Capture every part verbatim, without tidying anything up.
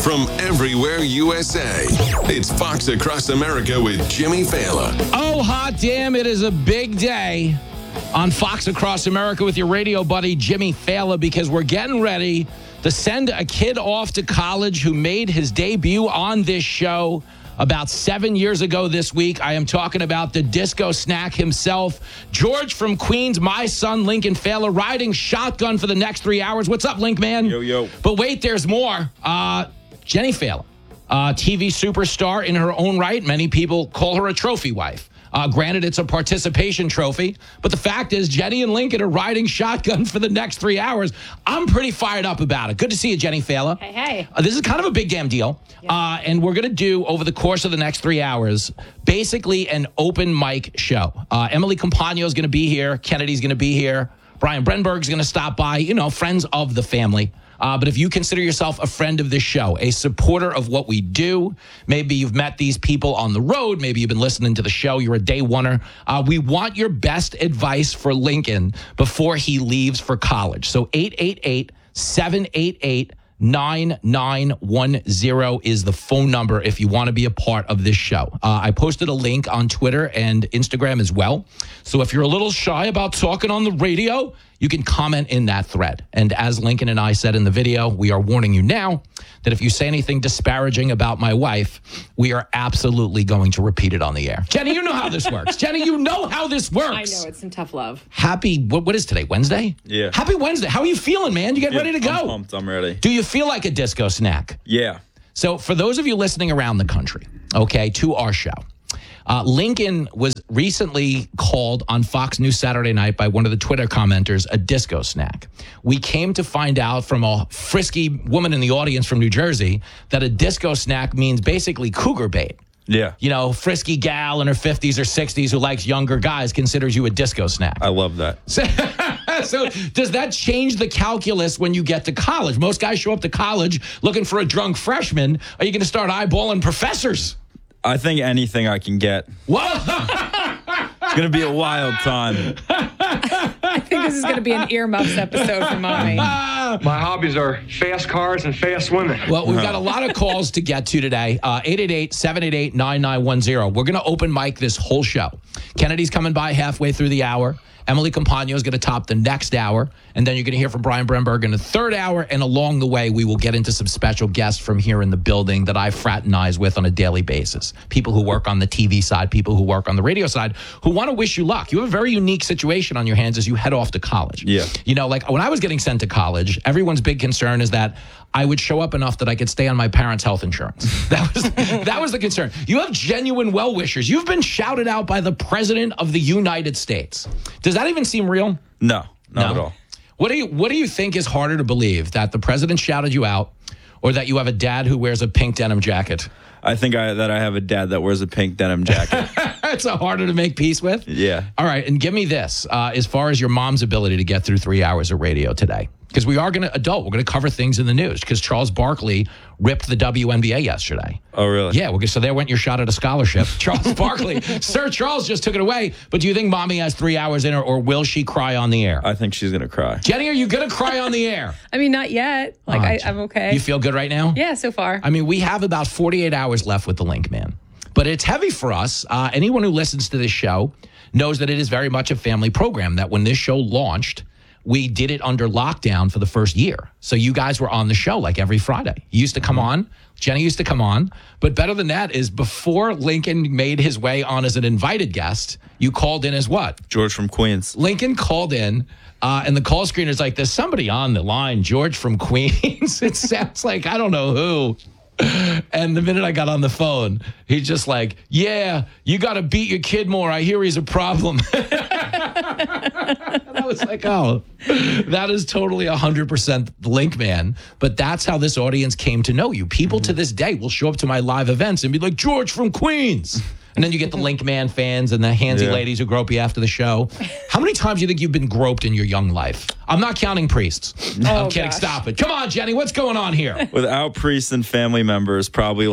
from everywhere U S A. It's Fox Across America with Jimmy Fallon. Oh, hot damn, it is a big day on Fox Across America with your radio buddy, Jimmy Fallon, because we're getting ready to send a kid off to college who made his debut on this show about seven years ago this week. I am talking about the disco snack himself, George from Queens, my son, Lincoln Fallon, riding shotgun for the next three hours. What's up, Link Man? Yo, yo. But wait, there's more. Uh, Jenny Fallon, uh, T V superstar in her own right. Many people call her a trophy wife. Uh, granted, it's a participation trophy, but the fact is Jenny and Lincoln are riding shotgun for the next three hours. I'm pretty fired up about it. Good to see you, Jenny Fallon. Hey, hey. Uh, this is kind of a big damn deal, yeah. uh, and we're going to do, over the course of the next three hours, basically an open mic show. Uh, Emily Compagno is going to be here. Kennedy's going to be here. Brian Brenberg's going to stop by, you know, friends of the family. Uh, but if you consider yourself a friend of this show, a supporter of what we do, maybe you've met these people on the road, maybe you've been listening to the show, you're a day oneer, uh, we want your best advice for Lincoln before he leaves for college. So eight eight eight, seven eight eight, nine nine one zero is the phone number if you want to be a part of this show. Uh, I posted a link on Twitter and Instagram as well. So if you're a little shy about talking on the radio, you can comment in that thread. And as Lincoln and I said in the video, we are warning you now that if you say anything disparaging about my wife, we are absolutely going to repeat it on the air. Jenny, you know how this works. Jenny, you know how this works. I know, it's some tough love. Happy, what, what is today, Wednesday? Yeah. Happy Wednesday. How are you feeling, man? You getting Yeah, ready to go? I'm pumped. I'm ready. Do you feel like a disco snack? Yeah. So for those of you listening around the country, okay, to our show, uh, Lincoln was recently called on Fox News Saturday Night by one of the Twitter commenters a disco snack. We came to find out from a frisky woman in the audience from New Jersey that a disco snack means basically cougar bait. Yeah. You know, frisky gal in her fifties or sixties who likes younger guys considers you a disco snack. I love that. So, so does that change the calculus when you get to college? Most guys show up to college looking for a drunk freshman. Are you going to start eyeballing professors? I think anything I can get. What? It's going to be a wild time. I think this is going to be an earmuffs episode for mommy. My hobbies are fast cars and fast women. Well, we've got a lot of calls to get to today. Uh, eight eight eight, seven eight eight, nine nine one zero. We're going to open mic this whole show. Kennedy's coming by halfway through the hour. Emily Compagno is going to top the next hour. And then you're going to hear from Brian Brenberg in the third hour. And along the way, we will get into some special guests from here in the building that I fraternize with on a daily basis. People who work on the T V side, people who work on the radio side, who want to wish you luck. You have a very unique situation on your hands as you head off to college. Yeah. You know, like when I was getting sent to college, everyone's big concern is that I would show up enough that I could stay on my parents' health insurance. That was that was the concern. You have genuine well-wishers. You've been shouted out by the President of the United States. Does that even seem real? No, not at all. What do you What do you think is harder to believe, that the president shouted you out, or that you have a dad who wears a pink denim jacket? I think I, that I have a dad that wears a pink denim jacket. It's a harder to make peace with? Yeah. All right, and give me this, uh, as far as your mom's ability to get through three hours of radio today. Because we are going to, adult, we're going to cover things in the news. Because Charles Barkley ripped the W N B A yesterday. Oh, really? Yeah, well, so there went your shot at a scholarship. Charles Barkley, Sir Charles just took it away. But do you think mommy has three hours in her, or will she cry on the air? I think she's going to cry. Jenny, are you going to cry on the air? I mean, not yet. Like, Oh, I, I'm okay. You feel good right now? Yeah, so far. I mean, we have about forty-eight hours left with the Link Man. But it's heavy for us. Uh, anyone who listens to this show knows that it is very much a family program, that when this show launched, we did it under lockdown for the first year. So you guys were on the show like every Friday. You used to come on. Jenny used to come on. But better than that is before Lincoln made his way on as an invited guest, you called in as what? George from Queens. Lincoln called in, uh, and the call screener's like, there's somebody on the line, George from Queens. It sounds like, I don't know who. And the minute I got on the phone, he's just like, yeah, you got to beat your kid more. I hear he's a problem. And I was like, oh, that is totally one hundred percent the Link Man. But that's how this audience came to know you. People mm-hmm. to this day will show up to my live events and be like, George from Queens. And then you get the Link Man fans and the handsy yeah. ladies who grope you after the show. How many times do you think you've been groped in your young life? I'm not counting priests. No, oh, I'm kidding. Gosh. Stop it. Come on, Jenny. What's going on here? Without priests and family members, probably like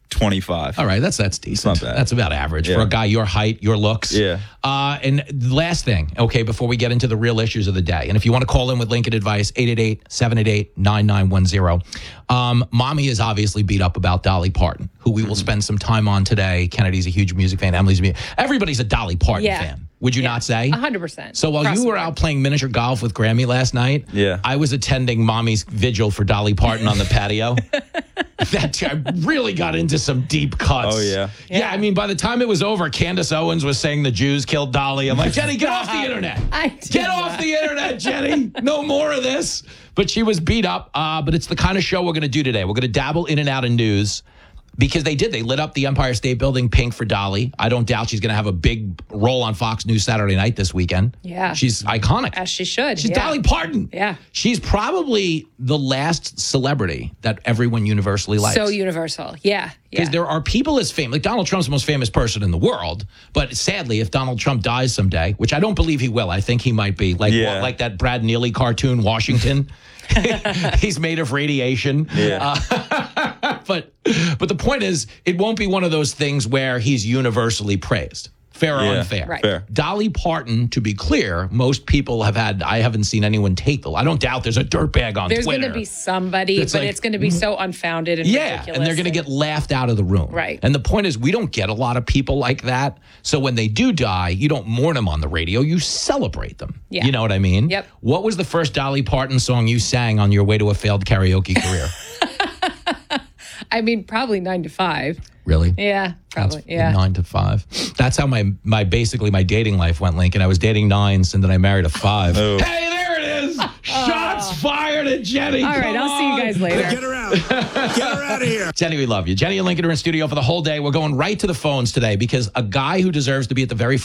twenty-five. All right, that's that's decent. not bad. That's about average Yeah. for a guy your height, your looks. Yeah. Uh, and the last thing, okay, before we get into the real issues of the day, and if you want to call in with Lincoln advice, eight eight eight, seven eight eight, nine nine one zero. Um, Mommy is obviously beat up about Dolly Parton, who we will spend some time on today. Kennedy's a huge music fan. Emily's a mu- everybody's a Dolly Parton Yeah. fan. Would you Yeah. not say? one hundred percent. So while Across you the were board. out playing miniature golf with Grammy last night, Yeah. I was attending Mommy's vigil for Dolly Parton on the patio. That I really got into some deep cuts. Oh, yeah. yeah. I mean, by the time it was over, Candace Owens was saying the Jews killed Dolly. I'm like, Jenny, get off the internet. I did Get off not. the internet, Jenny. No more of this. But she was beat up. Uh, but it's the kind of show we're going to do today. We're going to dabble in and out of news. Because they did. They lit up the Empire State Building pink for Dolly. I don't doubt she's going to have a big role on Fox News Saturday night this weekend. Yeah. She's iconic. As she should. She's yeah. Dolly Parton. Yeah. She's probably the last celebrity that everyone universally likes. So universal. Yeah. Because Yeah. there are people as famous, like Donald Trump's the most famous person in the world. But sadly, if Donald Trump dies someday, which I don't believe he will, I think he might be like Yeah. like that Brad Neely cartoon, Washington. He's made of radiation. Yeah. Uh, but but the point is, it won't be one of those things where he's universally praised. Fair or Yeah, unfair. Right. fair. Dolly Parton, to be clear, most people have had, I haven't seen anyone take the, I don't doubt there's a dirtbag on There's Twitter. going to be somebody, That's but like- it's going to be so unfounded and Yeah, ridiculous. and they're going to get laughed out of the room. Right. And the point is, we don't get a lot of people like that. So when they do die, you don't mourn them on the radio. You celebrate them. Yeah. You know what I mean? Yep. What was the first Dolly Parton song you sang on your way to a failed karaoke career? I mean, probably nine to five. Really? Yeah, probably. That's yeah. Nine to five. That's how my my basically my dating life went, Lincoln. I was dating nines and then I married a five. Oh. Hey, there it is. Shots fired at Jenny. All right, Come I'll see you on. guys later. Get her out. Get her out of here. Jenny, we love you. Jenny and Lincoln are in studio for the whole day. We're going right to the phones today because a guy who deserves to be at the very